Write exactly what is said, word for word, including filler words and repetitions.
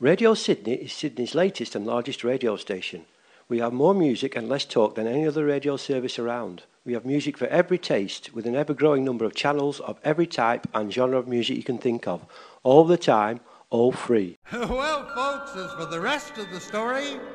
Radio Sydney is Sydney's latest and largest radio station. We have more music and less talk than any other radio service around. We have music for every taste, with an ever-growing number of channels of every type and genre of music you can think of. All the time, all free. Well, folks, as for the rest of the story,